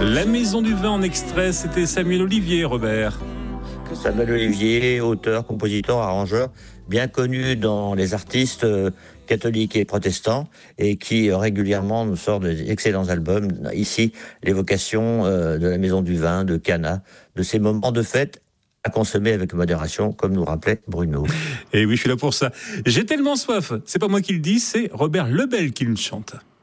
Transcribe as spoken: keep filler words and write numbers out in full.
La Maison du Vin en extrait, c'était Samuel Olivier, Robert. Samuel Olivier, auteur, compositeur, arrangeur, bien connu dans les artistes euh, catholiques et protestants, et qui euh, régulièrement nous sort d'excellents albums. Ici, l'évocation euh, de la Maison du Vin, de Cana, de ces moments de fête à consommer avec modération, comme nous rappelait Bruno. Et oui, je suis là pour ça. J'ai tellement soif. C'est pas moi qui le dis, c'est Robert Lebel qui le chante.